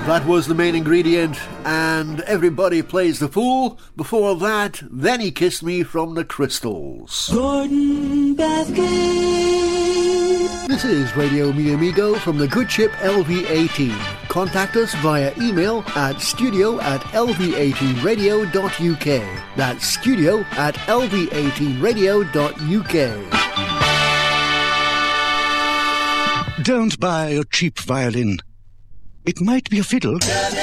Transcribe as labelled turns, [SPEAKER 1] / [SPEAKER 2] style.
[SPEAKER 1] That was the main ingredient, and Everybody Plays the Fool. Before that, Then He Kissed Me from the Crystals.
[SPEAKER 2] Gordon Bathgate.
[SPEAKER 1] This is Radio Mi Amigo from the good ship LV-18. Contact us via email at studio@lv18radio.uk. That's studio@lv18radio.uk.
[SPEAKER 3] Don't buy a cheap violin. It might be a fiddle.